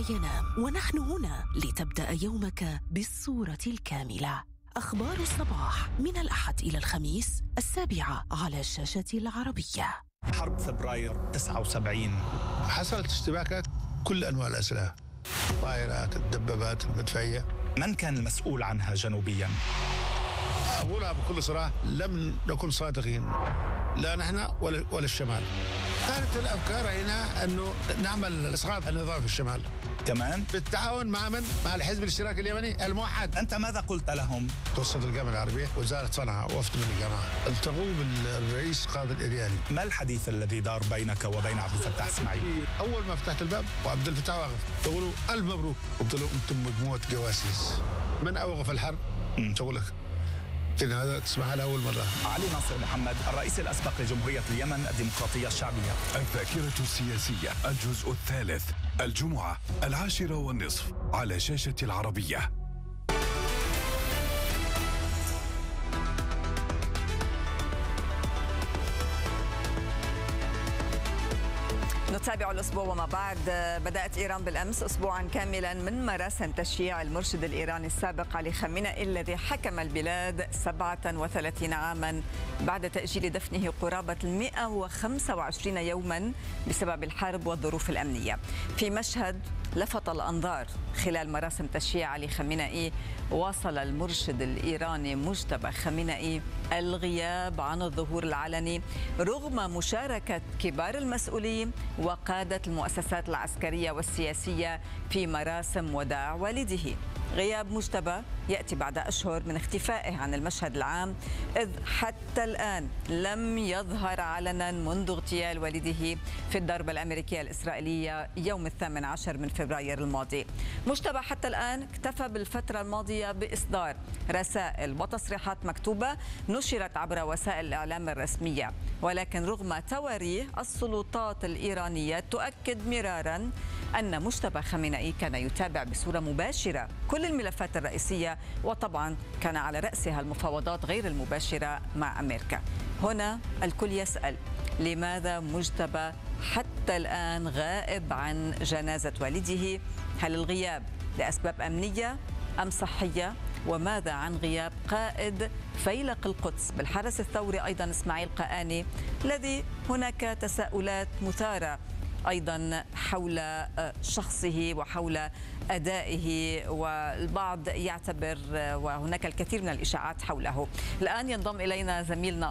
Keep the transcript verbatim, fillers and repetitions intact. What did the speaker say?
ينام، ونحن هنا لتبدأ يومك بالصورة الكاملة. أخبار الصباح من الأحد إلى الخميس السابعة على الشاشة العربية. حرب فبراير تسعة وسبعين حصلت اشتباكات كل أنواع الأسلحة، الطائرات، الدبابات، المدفعية. من كان المسؤول عنها جنوبيا؟ أقولها بكل صراحة، لم نكن صادقين، لا نحن ولا, ولا الشمال. كانت الأفكار هنا أنه نعمل إسقاط النظام في الشمال كمان بالتعاون مع من؟ مع الحزب الاشتراكي اليمني الموحد. أنت ماذا قلت لهم؟ توسط الجامعة العربية وزارة صنعاء وفد من الجامعة التقوا بالرئيس قاضي الإرياني. ما الحديث الذي دار بينك وبين عبد الفتاح اسماعيل؟ أول ما فتحت الباب وعبد الفتاح واقف تقولوا ألف مبروك، قلت له أنتم مجموعة جواسيس. من أوقف الحرب؟ تقول لك إن هذا تسمعها لأول مرة. علي ناصر محمد الرئيس الأسبق لجمهورية اليمن الديمقراطية الشعبية. الذاكرة السياسية الجزء الثالث الجمعة العاشرة والنصف على شاشة العربية. نتابع الأسبوع وما بعد. بدأت إيران بالأمس أسبوعا كاملا من مراسم تشييع المرشد الإيراني السابق علي خامنئي الذي حكم البلاد سبعة وثلاثين عاما بعد تأجيل دفنه قرابة مئة وخمسة وعشرين يوما بسبب الحرب والظروف الأمنية. في مشهد لفت الأنظار خلال مراسم تشييع علي خامنئي، واصل المرشد الإيراني مجتبى خامنئي الغياب عن الظهور العلني رغم مشاركة كبار المسؤولين وقادة المؤسسات العسكرية والسياسية في مراسم وداع والده. غياب مجتبى يأتي بعد أشهر من اختفائه عن المشهد العام، إذ حتى الآن لم يظهر علنا منذ اغتيال والده في الضربة الأمريكية الإسرائيلية يوم الثامن عشر من فبراير الماضي. مجتبى حتى الآن اكتفى بالفترة الماضية بإصدار رسائل وتصريحات مكتوبة نشرت عبر وسائل الإعلام الرسمية، ولكن رغم تواريه السلطات الإيرانية تؤكد مرارا أن مجتبى خامنئي كان يتابع بصورة مباشرة كل الملفات الرئيسية، وطبعا كان على رأسها المفاوضات غير المباشرة مع أمريكا. هنا الكل يسأل لماذا مجتبى حتى الآن غائب عن جنازة والده؟ هل الغياب لأسباب أمنية أم صحية؟ وماذا عن غياب قائد فيلق القدس بالحرس الثوري أيضا إسماعيل قآني، الذي هناك تساؤلات مثارة أيضا حول شخصه وحول أدائه، والبعض يعتبر وهناك الكثير من الإشاعات حوله. الآن ينضم إلينا زميلنا